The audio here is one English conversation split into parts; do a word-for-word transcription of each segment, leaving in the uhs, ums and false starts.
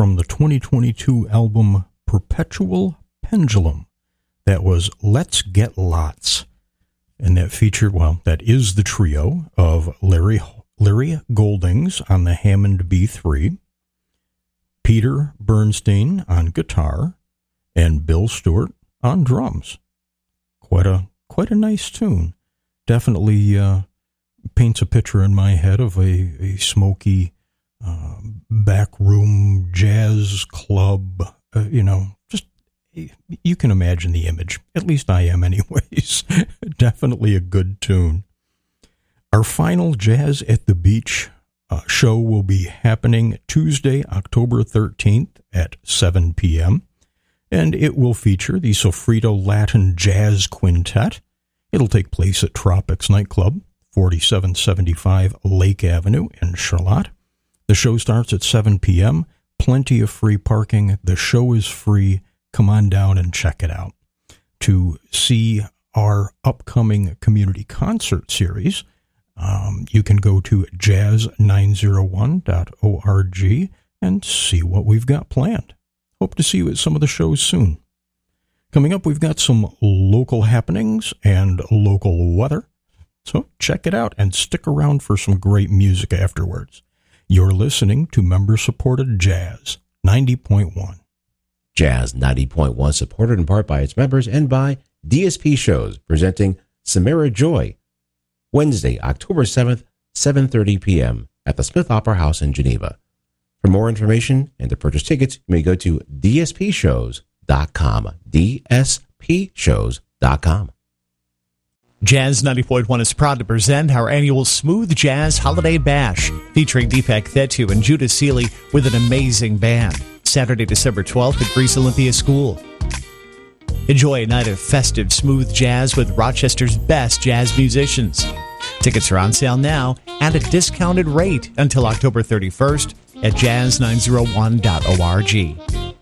from the twenty twenty-two album Perpetual Pendulum. That was Let's Get Lots. And that featured, well, that is the trio of Larry, Larry Goldings on the Hammond B three, Peter Bernstein on guitar, and Bill Stewart on drums. Quite a quite a nice tune. Definitely uh, paints a picture in my head of a, a smoky uh, backroom jazz club. Uh, you know, just you can imagine the image. At least I am, anyways. Definitely a good tune. Our final Jazz at the Beach uh, show will be happening Tuesday, October thirteenth at seven p.m., and it will feature the Sofrito Latin Jazz Quintet. It'll take place at Tropics Nightclub, forty-seven seventy-five Lake Avenue in Charlotte. The show starts at seven p.m., plenty of free parking. The show is free. Come on down and check it out. To see our upcoming community concert series, um, you can go to jazz nine oh one dot org and see what we've got planned. Hope to see you at some of the shows soon. Coming up, we've got some local happenings and local weather, so check it out and stick around for some great music afterwards. You're listening to member-supported Jazz ninety point one. Jazz ninety point one, supported in part by its members and by D S P Shows, presenting Samara Joy, Wednesday, October seventh, seven thirty p.m. at the Smith Opera House in Geneva. For more information and to purchase tickets, you may go to d s p shows dot com, d s p shows dot com. Jazz ninety point one is proud to present our annual Smooth Jazz Holiday Bash, featuring Deepak Thettu and Judah Seeley with an amazing band. Saturday, December twelfth at Greece Olympia School. Enjoy a night of festive smooth jazz with Rochester's best jazz musicians. Tickets are on sale now at a discounted rate until October thirty-first at jazz nine oh one dot org.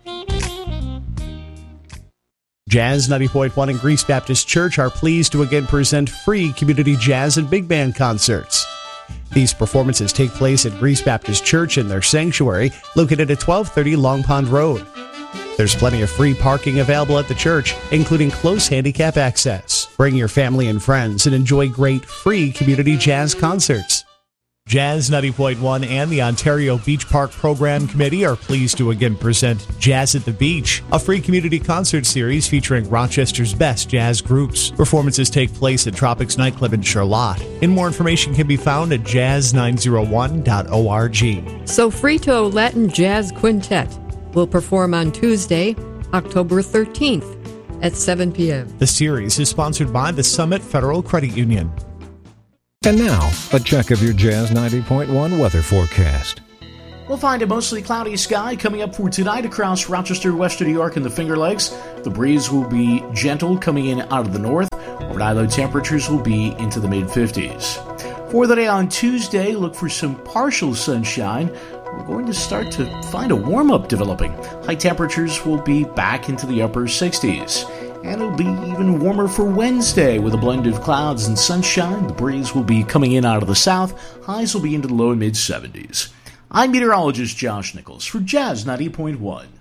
Jazz ninety point one and Greece Baptist Church are pleased to again present free community jazz and big band concerts. These performances take place at Greece Baptist Church in their sanctuary, located at twelve thirty Long Pond Road. There's plenty of free parking available at the church, including close handicap access. Bring your family and friends and enjoy great free community jazz concerts. Jazz ninety point one and the Ontario Beach Park Program Committee are pleased to again present Jazz at the Beach, a free community concert series featuring Rochester's best jazz groups. Performances take place at Tropics Nightclub in Charlotte. And more information can be found at jazz nine oh one dot org. Sofrito Latin Jazz Quintet will perform on Tuesday, October thirteenth at seven p.m. The series is sponsored by the Summit Federal Credit Union. And now, a check of your Jazz ninety point one weather forecast. We'll find a mostly cloudy sky coming up for tonight across Rochester, Western New York, and the Finger Lakes. The breeze will be gentle coming in out of the north. Overnight low temperatures will be into the mid-fifties. For the day on Tuesday, look for some partial sunshine. We're going to start to find a warm-up developing. High temperatures will be back into the upper sixties. And it'll be even warmer for Wednesday with a blend of clouds and sunshine. The breeze will be coming in out of the south. Highs will be into the low and mid-seventies. I'm meteorologist Josh Nichols for Jazz ninety point one.